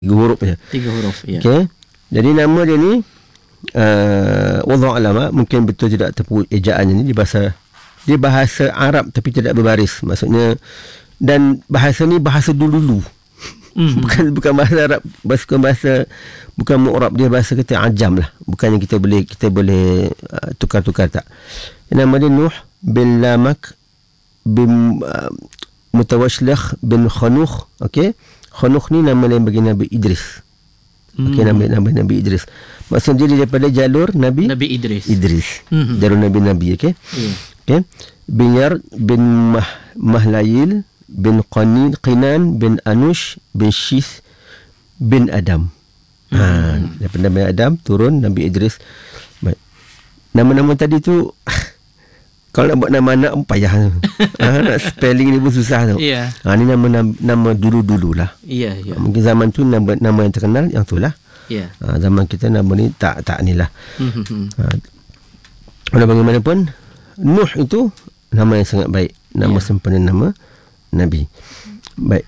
3 huruf je. 3 huruf, ya. Okey. Jadi nama dia ni wallahu alam, mungkin betul tidak tepu ejaannya ni dia bahasa Arab tapi tidak berbaris. Maksudnya, dan bahasa ni bahasa dulu-dulu. Bukan bahasa Arab, bukan mu'rab, dia bahasa kita ajam lah. Bukannya kita boleh tukar-tukar, tak. Nama dia Nuh bin Lamak bin Mutawashlakh bin Khanukh. Okey. Khanukh ni nama lain bagi Nabi Idris. Okey, nama Nabi Idris. Maksudnya dia daripada jalur Nabi Idris. Jalur Nabi, okey. Okey. Bin Yar bin Mahlayil bin Qinan bin Anush bin Shith bin Adam. Daripada Nabi Adam turun Nabi Idris. Baik. Nama-nama tadi tu kalau nak buat nama anak payah. Nak spelling ni pun susah tu. Yeah. Ni nama dulu-dululah. Ya. Mungkin zaman tu nama yang terkenal yang tu lah. Ya. Zaman kita nama ni tak ni lah. Walau bagaimanapun, Nuh itu nama yang sangat baik. Nama sempurna nama Nabi. Baik.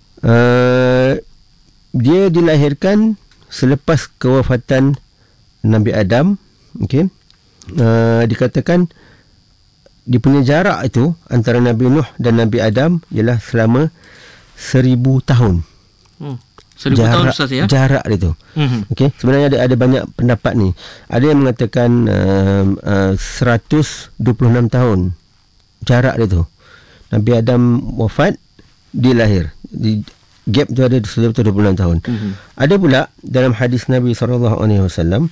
Dia dilahirkan selepas kewafatan Nabi Adam. Okey. Dikatakan dia punya jarak itu antara Nabi Nuh dan Nabi Adam ialah selama 1000 tahun. 1000 tahun, Ustaz, ya? Jarak dia tu. Okey. Sebenarnya ada banyak pendapat ni. Ada yang mengatakan 126 tahun jarak dia tu. Nabi Adam wafat, dia lahir. Gap tu ada 26 tahun. Ada pula dalam hadis Nabi SAW,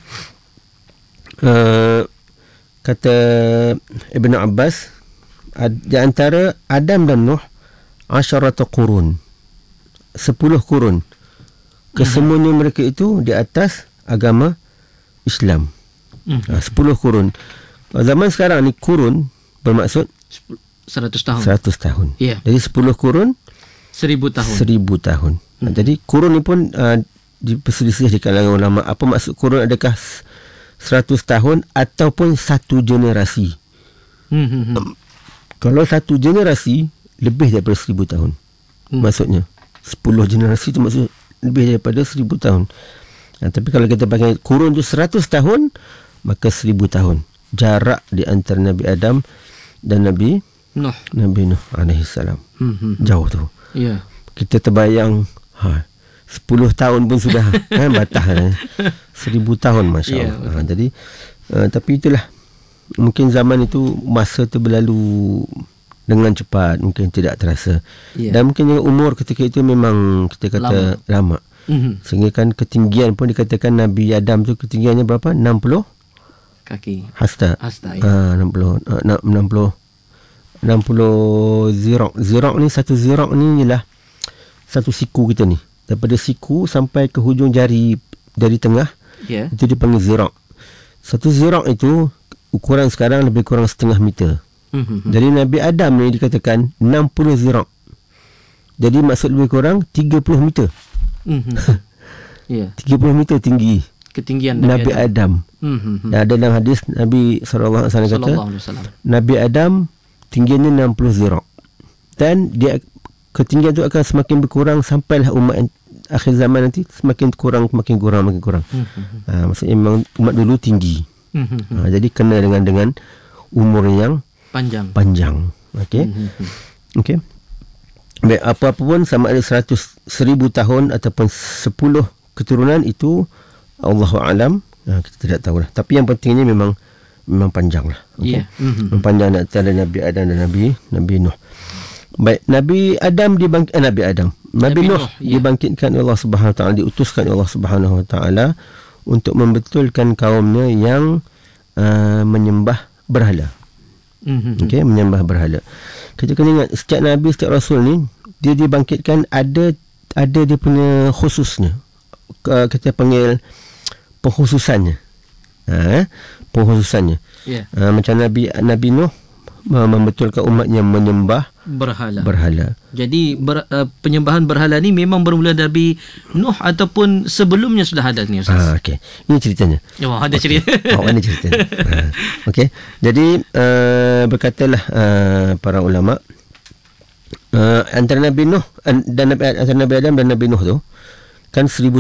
kata Ibn Abbas, di antara Adam dan Nuh 10 qurun, 10 kurun. Kesemuanya mereka itu di atas agama Islam. 10 kurun. Zaman sekarang ni kurun bermaksud 100 tahun. 100 tahun. Yeah. Jadi 10 kurun 1000 tahun. 1000 tahun. Jadi kurun ni pun diperselisih di kalangan ulama. Apa maksud kurun? Adakah 100 tahun ataupun satu generasi? Kalau satu generasi, lebih daripada 1000 tahun. Maksudnya 10 generasi tu maksud lebih daripada 1000 tahun. Tapi kalau kita pakai kurun tu 100 tahun, maka 1000 tahun jarak di antara Nabi Adam dan Nabi Nuh alaihi salam. Jauh tu. Ya. Kita terbayang 10 tahun pun sudah batas 1000 tahun, masya-Allah. Jadi tapi itulah, mungkin zaman itu masa tu berlalu dengan cepat, mungkin tidak terasa. Dan mungkin umur ketika itu memang kita kata lama. Sehingga kan ketinggian pun dikatakan Nabi Adam tu ketinggiannya berapa? 60 kaki. Hasta. 60 ziraq. Ziraq ni, satu ziraq ni ialah satu siku kita ni. Daripada siku sampai ke hujung jari tengah, itu dipanggil ziraq. Satu ziraq itu ukuran sekarang lebih kurang 0.5 meter. Jadi Nabi Adam ni dikatakan 60 ziraq. Jadi maksud lebih kurang 30 meter. 30 meter tinggi ketinggian Nabi Adam. Ada dalam hadis Nabi SAW kata Nabi Adam tinggiannya 60 ziraq. Dan dia ketinggian itu akan semakin berkurang sampailah umat akhir zaman nanti semakin kurang. Maksudnya memang umat dulu tinggi. Jadi kena dengan umur yang panjang. Okey. Okey. Baik, apa-apa pun sama ada 1000 tahun ataupun 10 keturunan, itu Allahu a'lam, kita tidak tahulah. Tapi yang pentingnya memang panjanglah. Okey. Panjang antara Nabi Adam dan Nabi Nuh. Baik, Nabi Nuh dibangkitkan oleh Allah Subhanahu Wa Taala, diutuskan oleh Allah Subhanahu Wa Taala untuk membetulkan kaumnya yang menyembah berhala. Okey, menyembah berhala. Kita kena ingat, setiap Nabi, setiap Rasul ni, dia dibangkitkan ada dia punya khususnya. Kita panggil pengkhususannya. Pengkhususannya. Macam Nabi Nuh membetulkan umatnya menyembah berhala. Jadi penyembahan berhala ni memang bermula dari Nuh ataupun sebelumnya sudah ada ni, Ustaz? Okey. Ini ceritanya. Ada cerita. Ini ceritanya. Okey. Jadi berkatalah para ulama, antara Nabi Nuh dan Nabi Adam dan Nabi Nuh tu kan 1000